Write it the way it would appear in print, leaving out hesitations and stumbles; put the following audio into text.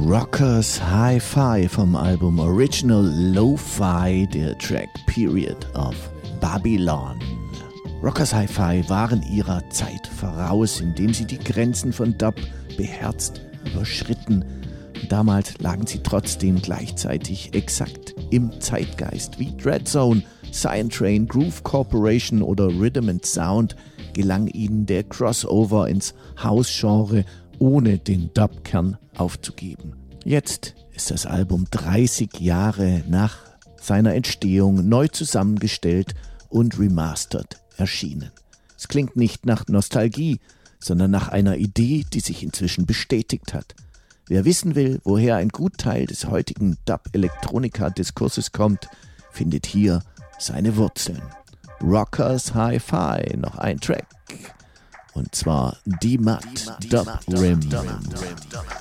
Rockers Hi-Fi vom Album Original Lo-Fi, der Track Period of Babylon. Rockers Hi-Fi waren ihrer Zeit voraus, indem sie die Grenzen von Dub beherzt überschritten. Damals lagen sie trotzdem gleichzeitig exakt im Zeitgeist. Wie Dreadzone, Cyan Train, Groove Corporation oder Rhythm and Sound gelang ihnen der Crossover ins House-Genre, ohne den Dub-Kern aufzugeben. Jetzt ist das Album 30 Jahre nach seiner Entstehung neu zusammengestellt und remastered erschienen. Es klingt nicht nach Nostalgie, sondern nach einer Idee, die sich inzwischen bestätigt hat. Wer wissen will, woher ein Gutteil des heutigen Dub-Elektronika-Diskurses kommt, findet hier seine Wurzeln. Rockers Hi-Fi, noch ein Track. Und zwar D-Mat Dub Rim.